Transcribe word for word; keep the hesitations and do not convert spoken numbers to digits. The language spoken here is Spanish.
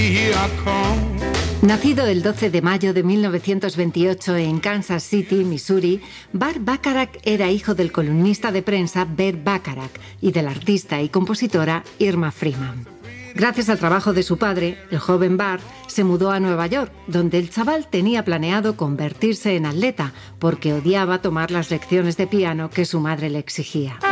Nacido el doce de mayo de mil novecientos veintiocho en Kansas City, Missouri, Burt Bacharach era hijo del columnista de prensa Bert Bacharach y de la artista y compositora Irma Freeman. Gracias al trabajo de su padre, el joven Burt se mudó a Nueva York, donde el chaval tenía planeado convertirse en atleta porque odiaba tomar las lecciones de piano que su madre le exigía.